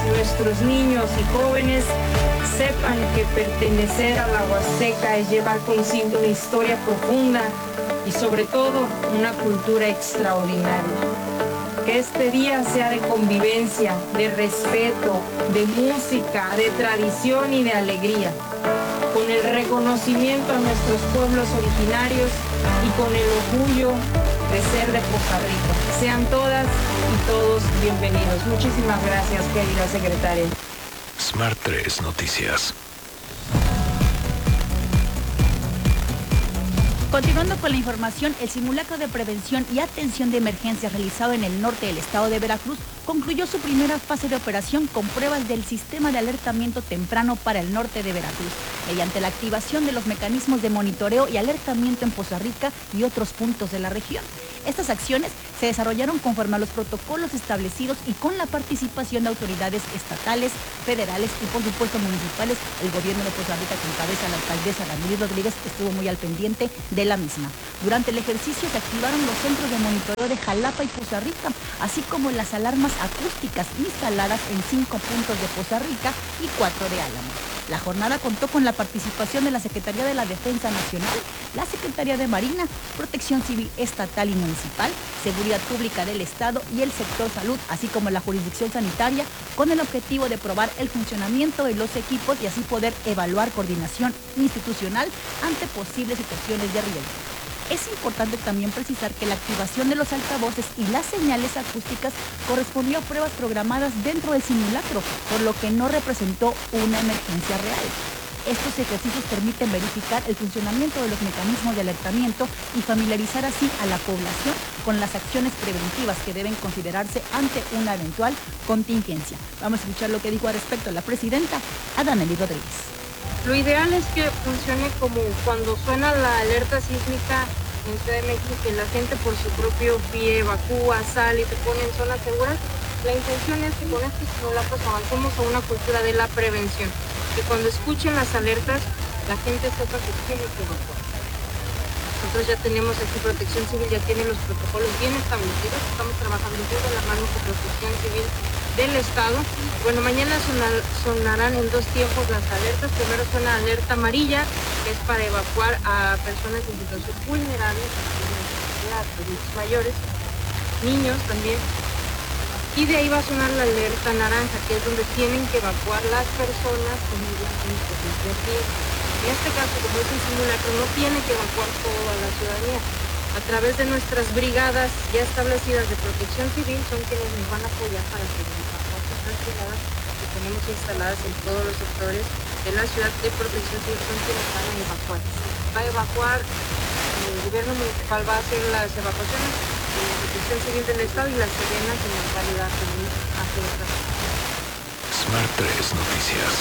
nuestros niños y jóvenes sepan que pertenecer a la Huasteca es llevar consigo una historia profunda y sobre todo una cultura extraordinaria. Que este día sea de convivencia, de respeto, de música, de tradición y de alegría, con el reconocimiento a nuestros pueblos originarios y con el orgullo de ser de Poza Rica. Sean todas y todos bienvenidos. Muchísimas gracias, querida secretaria. Smart 3 Noticias. Continuando con la información, el simulacro de prevención y atención de emergencias realizado en el norte del estado de Veracruz concluyó su primera fase de operación con pruebas del sistema de alertamiento temprano para el norte de Veracruz, mediante la activación de los mecanismos de monitoreo y alertamiento en Poza Rica y otros puntos de la región. Estas acciones se desarrollaron conforme a los protocolos establecidos y con la participación de autoridades estatales, federales y por supuesto municipales. El gobierno de Poza Rica, que encabeza la alcaldesa Damelis Rodríguez, estuvo muy al pendiente de la misma. Durante el ejercicio se activaron los centros de monitoreo de Jalapa y Poza Rica, así como las alarmas acústicas instaladas en 5 puntos de Poza Rica y 4 de Álamo. La jornada contó con la participación de la Secretaría de la Defensa Nacional, la Secretaría de Marina, Protección Civil Estatal y Municipal, Seguridad Pública del Estado y el sector salud, así como la jurisdicción sanitaria, con el objetivo de probar el funcionamiento de los equipos y así poder evaluar coordinación institucional ante posibles situaciones de riesgo. Es importante también precisar que la activación de los altavoces y las señales acústicas correspondió a pruebas programadas dentro del simulacro, por lo que no representó una emergencia real. Estos ejercicios permiten verificar el funcionamiento de los mecanismos de alertamiento y familiarizar así a la población con las acciones preventivas que deben considerarse ante una eventual contingencia. Vamos a escuchar lo que dijo al respecto la presidenta Damelis Rodríguez. Lo ideal es que funcione como cuando suena la alerta sísmica en Ciudad de México, que la gente por su propio pie evacúa, sale y se pone en zonas seguras. La intención es que con estos simulacros avancemos a una cultura de la prevención, que cuando escuchen las alertas la gente sepa que tiene que evacuar. Nosotros ya tenemos aquí Protección Civil, ya tiene los protocolos bien establecidos, estamos trabajando de la mano con Protección Civil del Estado. Bueno, mañana sonarán en 2 tiempos las alertas. Primero suena alerta amarilla, que es para evacuar a personas en situación vulnerable, adultos mayores, niños también. Y de ahí va a sonar la alerta naranja, que es donde tienen que evacuar las personas con situación de riesgo. En este caso, como es un simulacro, no tiene que evacuar toda la ciudadanía. A través de nuestras brigadas ya establecidas de Protección Civil son quienes nos van a apoyar para que las brigadas que tenemos instaladas en todos los sectores de la ciudad de Protección Civil son quienes van a evacuar. Va a evacuar, el gobierno municipal va a hacer las evacuaciones, la Protección Civil del Estado y las sirenas en la localidad de Smart 3 Noticias.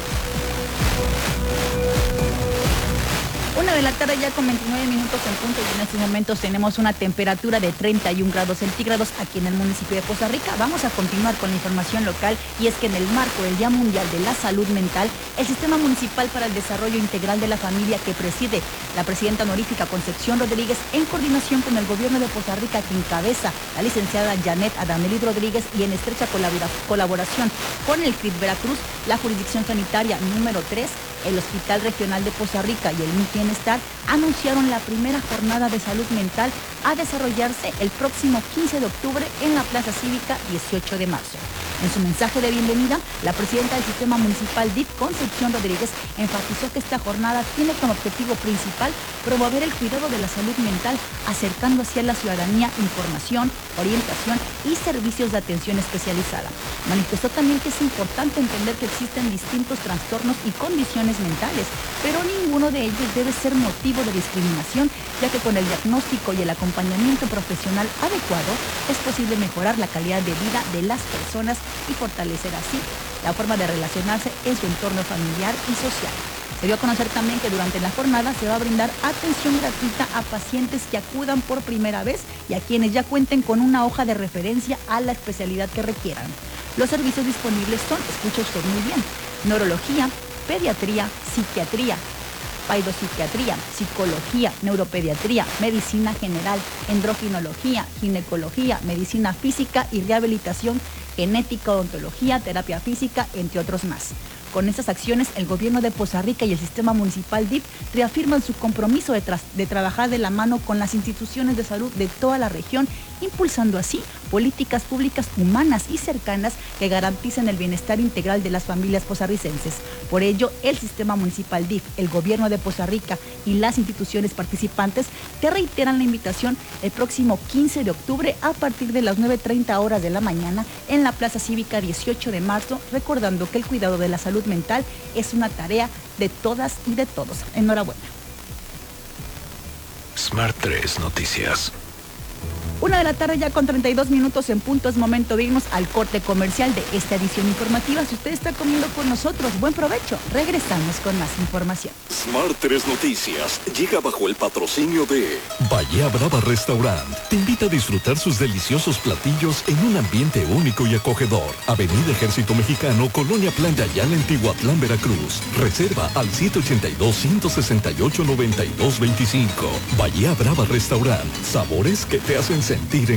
1 de la tarde ya con 29 minutos en punto y en estos momentos tenemos una temperatura de 31 grados centígrados aquí en el municipio de Poza Rica. Vamos a continuar con la información local y es que en el marco del Día Mundial de la Salud Mental, el Sistema Municipal para el Desarrollo Integral de la Familia que preside la presidenta honorífica Concepción Rodríguez en coordinación con el gobierno de Poza Rica que encabeza la licenciada Janet Damelis Rodríguez y en estrecha colaboración con el CRIT Veracruz, la jurisdicción sanitaria número 3, el Hospital Regional de Poza Rica y el MIT Bienestar anunciaron la primera jornada de salud mental a desarrollarse el próximo 15 de octubre en la Plaza Cívica 18 de marzo. En su mensaje de bienvenida, la presidenta del Sistema Municipal DIF, Concepción Rodríguez, enfatizó que esta jornada tiene como objetivo principal promover el cuidado de la salud mental, acercando así a la ciudadanía información, orientación y servicios de atención especializada. Manifestó también que es importante entender que existen distintos trastornos y condiciones mentales, pero ninguno de ellos debe ser motivo de discriminación, ya que con el diagnóstico y el acompañamiento profesional adecuado es posible mejorar la calidad de vida de las personas y fortalecer así la forma de relacionarse en su entorno familiar y social. Se dio a conocer también que durante la jornada se va a brindar atención gratuita a pacientes que acudan por primera vez y a quienes ya cuenten con una hoja de referencia a la especialidad que requieran. Los servicios disponibles son, escucha usted muy bien, neurología, pediatría, psiquiatría, paidopsiquiatría, psicología, neuropediatría, medicina general, endocrinología, ginecología, medicina física y rehabilitación, genética, odontología, terapia física, entre otros más. Con estas acciones, el gobierno de Poza Rica y el sistema municipal DIF reafirman su compromiso de trabajar de la mano con las instituciones de salud de toda la región, impulsando así políticas públicas humanas y cercanas que garanticen el bienestar integral de las familias pozarricenses. Por ello, el sistema municipal DIF, el gobierno de Poza Rica y las instituciones participantes te reiteran la invitación el próximo 15 de octubre a partir de las 9:30 horas de la mañana en la Plaza Cívica 18 de marzo, recordando que el cuidado de la salud mental es una tarea de todas y de todos. Enhorabuena. Smart 3 Noticias. 1:00 p.m. ya con 32 minutos en punto. Es momento de irnos al corte comercial de esta edición informativa. Si usted está comiendo con nosotros, buen provecho. Regresamos con más información. Smart 3 Noticias llega bajo el patrocinio de Bahía Brava Restaurant. Te invita a disfrutar sus deliciosos platillos en un ambiente único y acogedor. Avenida Ejército Mexicano, Colonia Playa Ayala, en Tihuatlán, Veracruz. Reserva al 782-168-9225. Bahía Brava Restaurant. Sabores que te hacen sentir